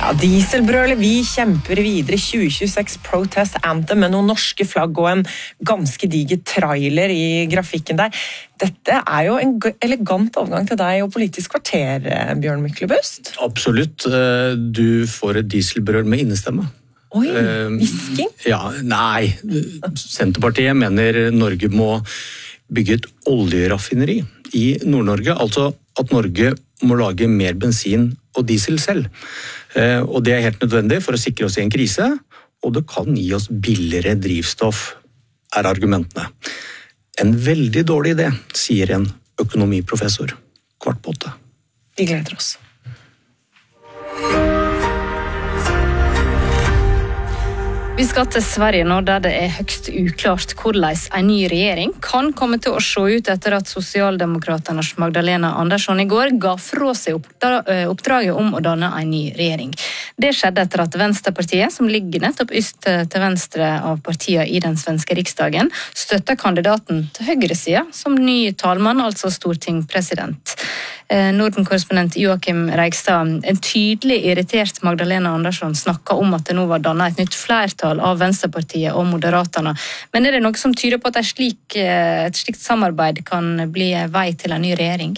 Ja, dieselbrølet, vi kjemper videre 2026 Protest Anthem med noen norske flagg og en ganske diger trailer i grafikken der. Dette jo en elegant overgang til deg og Politisk kvarter, Bjørn Myklebust. Absolutt. Du får et dieselbrøl med innestemme. Oi, visking? Ja, nei. Senterpartiet mener Norge må bygge et oljeraffineri i Nord-Norge, altså at Norge må lage mer bensin og diesel selv. Og det helt nødvendig for å sikre oss i en krise, og det kan gi oss billigere drivstoff, argumentene. En veldig dårlig idé, sier en økonomiprofessor. 7:15. Vi gleder oss. Vi skal til Sverige nå, der det høyst uklart hvordan en ny regjering kan komme til å se ut etter at Sosialdemokraternas Magdalena Andersson i går ga fra seg oppdraget om å danne en ny regjering. Det skjedde etter at Venstrepartiet, som ligger nettopp yst til venstre av partiene i den svenske riksdagen, støtter kandidaten til høyresida som ny talmann, altså stortingpresident. Norden-korrespondent Joakim Reigstad, en tydelig irritert Magdalena Andersson snakket om at det nå var dannet et nytt flertall av Venstrepartiet og Moderaterna. Men det noe som tyder på at et slikt samarbeid kan bli vei til en ny regjering?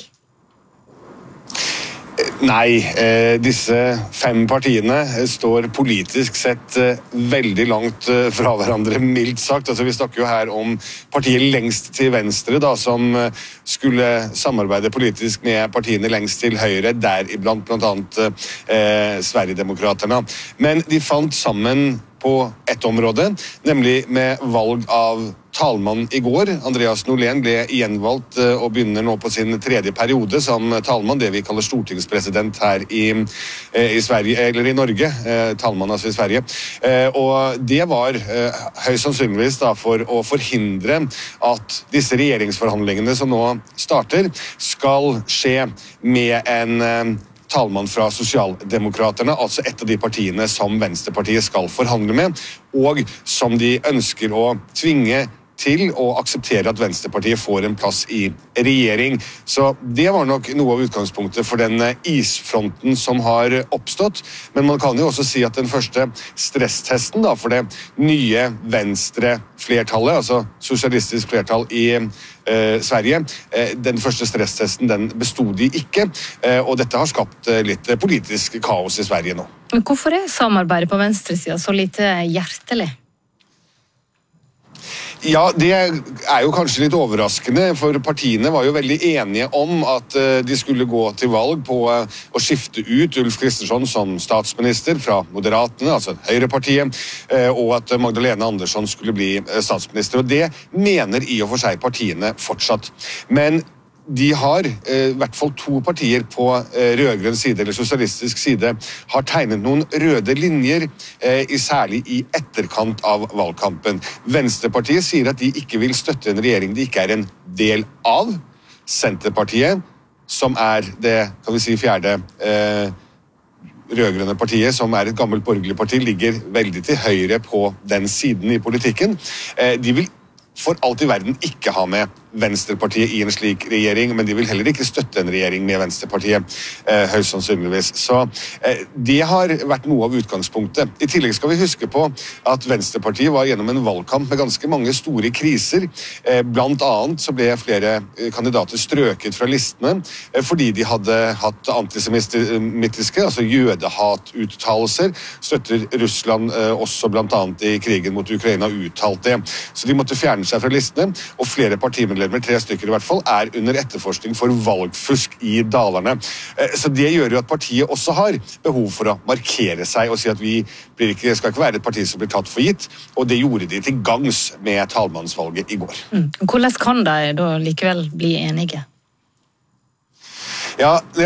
Nei, disse 5 partiene står politisk sett veldig langt fra hverandre, mildt sagt. Altså, vi snakker jo her om partiet lengst til venstre, da, som skulle samarbeide politisk med partiene lengst til høyre, deriblant blant annet Sverigedemokraterna. Men de fant sammen på ett område, nemlig med valg av talmann i går. Andreas Norlén ble gjenvalgt og begynner nå på sin 3. periode som talmann, det vi kaller stortingspresident her i Sverige, eller i Norge, talmann altså i Sverige. Og det var høyst sannsynligvis da for å forhindre at disse regjeringsforhandlingene som nå starter, skal skje med en talmann fra Sosialdemokraterne, altså et av de partiene som Venstrepartiet skal forhandle med, og som de ønsker å tvinge til å akseptere at Venstrepartiet får en plass i regjering. Så det var nok noe av utgangspunktet for den isfronten som har oppstått. Men man kan jo også si at den første stresstesten da, for det nye venstreflertallet, altså sosialistisk flertall i Sverige, den første stresstesten den bestod de ikke, og dette har skapt litt politisk kaos i Sverige nå. Men hvorfor samarbeidet på venstresiden så lite hjertelig? Ja, det jo kanskje litt overraskende, for partiene var jo veldig enige om at de skulle gå til valg på å skifte ut Ulf Kristersson som statsminister fra Moderatene, altså Høyrepartiet, og at Magdalena Andersson skulle bli statsminister. Og det mener i og for seg partiene fortsatt. Men de har, i hvert fall 2 partier på rødgrønn side, eller sosialistisk side, har tegnet noen røde linjer, særlig i etterkant av valgkampen. Venstrepartiet sier at de ikke vil støtte en regjering de ikke en del av. Senterpartiet, som det, kan vi si, 4. rødgrønne partiet, som et gammelt borgerlig parti, ligger veldig til høyre på den siden i politikken. De vil for alt i verden ikke ha med Venstrepartiet i en slik regjering, men de vil heller ikke støtte en regjering med Venstrepartiet, høyst sannsynligvis. Så det har vært noe av utgangspunktet. I tillegg skal vi huske på at Venstrepartiet var gjennom en valgkamp med ganske mange store kriser. Blant annet så ble flere kandidater strøket fra listene fordi de hadde hatt antisemittiske, altså jødehatuttalelser, støtter Russland også blant annet i krigen mot Ukraina uttalt det. Så de måtte fjerne seg fra listene, og flere partimedlemmer, 3 stykker i hvert fall, under etterforskning for valgfusk i Dalarne. Så det gjør jo at partiet også har behov for å markere seg og si at vi skal ikke være et parti som blir tatt for gitt, og det gjorde de til gangs med talmannsvalget i går. Hvordan kan de da likevel bli enige? Ja,